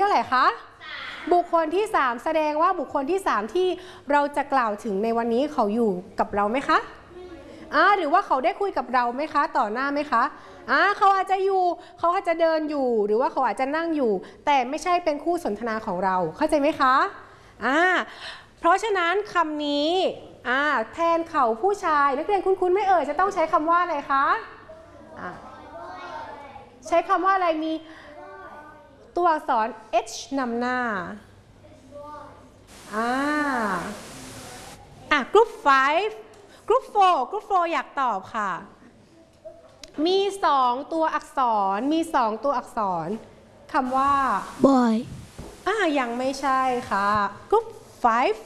าไหร่คะบุคคลที่3แสดงว่าบุคคลที่3ที่เราจะกล่าวถึงในวันนี้เขาอยู่กับเราไหมคะหรือว่าเขาได้คุยกับเราไหมคะต่อหน้าไหมคะเขาอาจจะอยู่เขาอาจจะเดินอยู่หรือว่าเขาอาจจะนั่งอยู่แต่ไม่ใช่เป็นคู่สนทนาของเราเข้าใจไหมคะเพราะฉะนั้นคำนี้แทนเขาผู้ชายนักเรียนคุ้นๆไม่เอ่ยจะต้องใช้คำว่าอะไรคะใช้คำว่าอะไรมีตัวอักษร h นำหน้ากรุ๊ป5กรุ๊ป4อยากตอบค่ะมี2ตัวอักษรคำว่า boy ยังไม่ใช่ค่ะกรุ๊ป5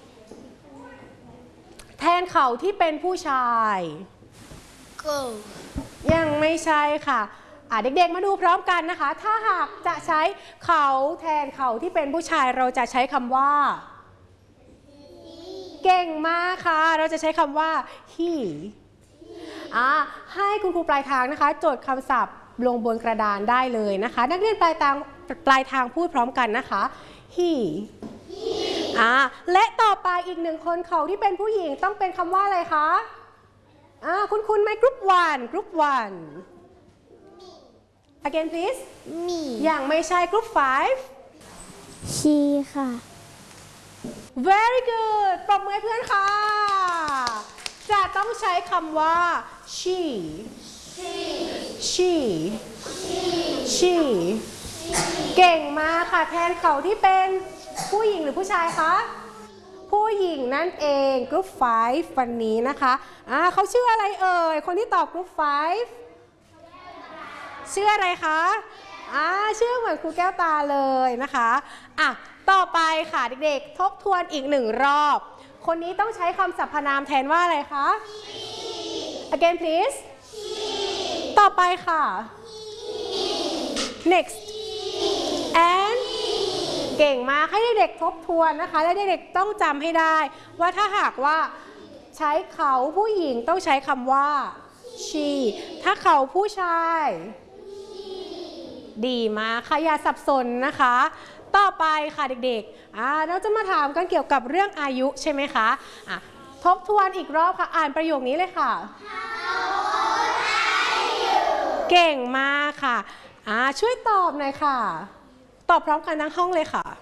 แทนเขาที่เป็นผู้ชาย girl ยังไม่ใช่ค่ะเด็กๆมาดูพร้อมกันนะคะถ้าหากจะใช้เขาแทนเขาที่เป็นผู้ชายเราจะใช้คำว่าเก่งมากค่ะเราจะใช้คำว่า he ให้คุณครูปลายทางนะคะจดคำศัพท์ลงบนกระดานได้เลยนะคะนักเรียนปลายทางพูดพร้อมกันนะคะ he และต่อไปอีก1คนเขาที่เป็นผู้หญิงต้องเป็นคำว่าอะไรคะคุณไหมกรุ๊ป1 again please me อย่างไม่ใช่กรุ๊ป5 she ค่ะ very good ปรบมือให้เพื่อนค่ะจะต้องใช้คำว่า she เก่งมากค่ะแทนเขาที่เป็นผู้หญิงหรือผู้ชายคะผู้หญิงนั่นเองกรุ๊ป5วันนี้นะคะเขาชื่ออะไรเอ่ยคนที่ตอบกรุ๊ป5ชื่ออะไรคะชื่อเหมือนครูแก้วตาเลยนะคะต่อไปค่ะเด็กๆทบทวนอีก1รอบคนนี้ต้องใช้คำสรรพนามแทนว่าอะไรคะ again please ต่อไปค่ะ next and เก่งมากให้เด็กๆทบทวนนะคะและเด็กๆต้องจำให้ได้ว่าถ้าหากว่าใช้เขาผู้หญิงต้องใช้คำว่า she ถ้าเขาผู้ชายดีมากค่ะอย่าสับสนนะคะต่อไปค่ะเด็กๆเราจะมาถามกันเกี่ยวกับเรื่องอายุใช่ไหมคะทบทวนอีกรอบค่ะอ่านประโยคนี้เลยค่ะ เก่งมากค่ะช่วยตอบหน่อยค่ะตอบพร้อมกันทั้งห้องเลยค่ะ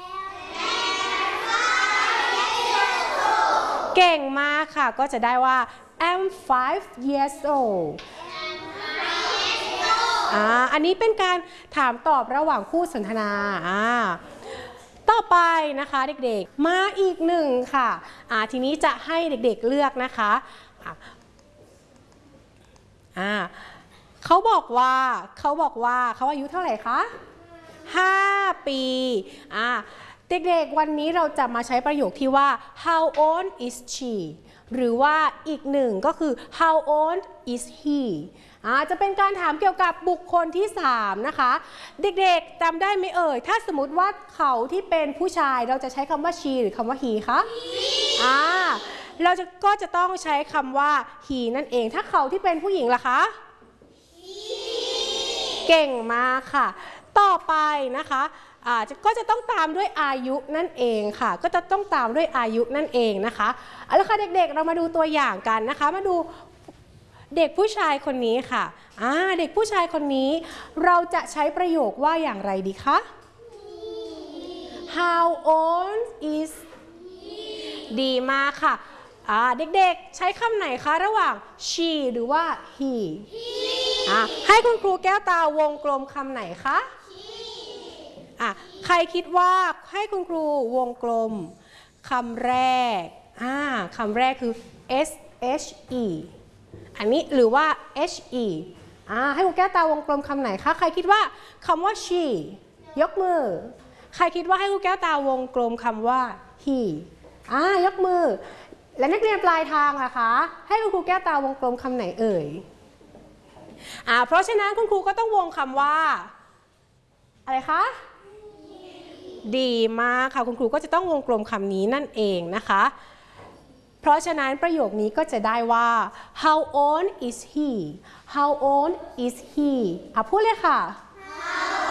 เก่งมากค่ะก็จะได้ว่า I'm 5 years oldอันนี้เป็นการถามตอบระหว่างคู่สนทนาต่อไปนะคะเด็กๆมาอีก1ค่ะทีนี้จะให้เด็กๆเลือกนะคะเขาบอกว่าเขาอายุเท่าไหร่คะ5 ปีเด็กๆวันนี้เราจะมาใช้ประโยคที่ว่า how old is she หรือว่าอีก1ก็คือ how old is he จะเป็นการถามเกี่ยวกับบุคคลที่3นะคะเด็กๆจำได้ไหมเอ่ยถ้าสมมติว่าเขาที่เป็นผู้ชายเราจะใช้คำว่า she หรือคำว่า he คะเราก็จะต้องใช้คำว่า he นั่นเองถ้าเขาที่เป็นผู้หญิงล่ะคะ เก่งมากค่ะต่อไปนะคะก็จะต้องตามด้วยอายุนั่นเองค่ะก็จะต้องตามด้วยอายุนั่นเองนะคะเอาละค่ะเด็กๆเรามาดูตัวอย่างกันนะคะมาดูเด็กผู้ชายคนนี้ค่ะเด็กผู้ชายคนนี้เราจะใช้ประโยคว่าอย่างไรดีคะ How old is ดีมากค่ะเด็กๆใช้คำไหนคะระหว่าง she หรือว่า he ให้คุณครูแก้วตาวงกลมคำไหนคะใครคิดว่าให้คุณครูวงกลมคำแรกคำแรกคือ she อันนี้หรือว่า he ให้คุณแก้วตาวงกลมคำไหนคะใครคิดว่าคำว่า she ยกมือใครคิดว่าให้คุณแก้วตาวงกลมคำว่า he ยกมือและนักเรียนปลายทางล่ะคะให้คุณครูแก้วตาวงกลมคำไหนเอ่ยเพราะฉะนั้นคุณครูก็ต้องวงคำว่าอะไรคะดีมากค่ะคุณครูก็จะต้องวงกลมคำนี้นั่นเองนะคะเพราะฉะนั้นประโยคนี้ก็จะได้ว่า how old is he how old is heพูดเลยค่ะ